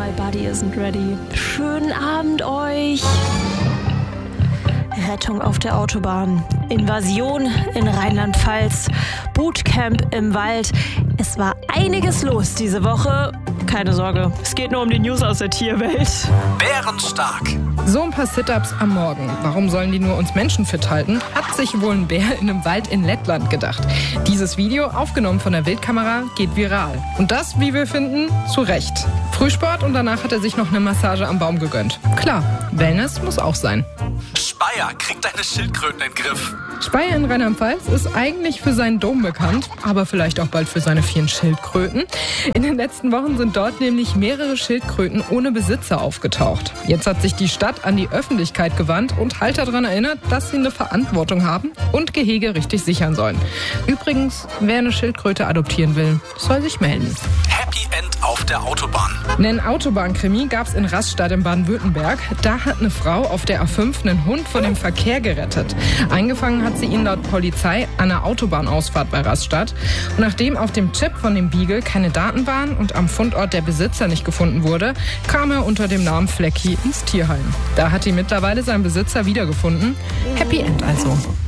My body isn't ready. Schönen Abend euch. Rettung auf der Autobahn. Invasion in Rheinland-Pfalz. Bootcamp im Wald. Es war einiges los diese Woche. Keine Sorge, es geht nur um die News aus der Tierwelt. Bärenstark. So ein paar Sit-Ups am Morgen. Warum sollen die nur uns Menschen fit halten? Hat sich wohl ein Bär in einem Wald in Lettland gedacht. Dieses Video, aufgenommen von der Wildkamera, geht viral. Und das, wie wir finden, zu Recht. Frühsport und danach hat er sich noch eine Massage am Baum gegönnt. Klar, Wellness muss auch sein. Speyer kriegt deine Schildkröten in den Griff. Speyer in Rheinland-Pfalz ist eigentlich für seinen Dom bekannt, aber vielleicht auch bald für seine 4 Schildkröten. In den letzten Wochen sind dort nämlich mehrere Schildkröten ohne Besitzer aufgetaucht. Jetzt hat sich die Stadt an die Öffentlichkeit gewandt und Halter daran erinnert, dass sie eine Verantwortung haben und Gehege richtig sichern sollen. Übrigens, wer eine Schildkröte adoptieren will, soll sich melden. Happy End auf der Autobahn. Einen Autobahnkrimi gab es in Rastatt in Baden-Württemberg. Da hat eine Frau auf der A5 einen Hund von dem Verkehr gerettet. Eingefangen hat sie ihn laut Polizei an der Autobahnausfahrt bei Rastatt. Und nachdem auf dem Chip von dem Beagle keine Daten waren und am Fundort der Besitzer nicht gefunden wurde, kam er unter dem Namen Flecki ins Tierheim. Da hat die mittlerweile sein Besitzer wiedergefunden. Happy End also.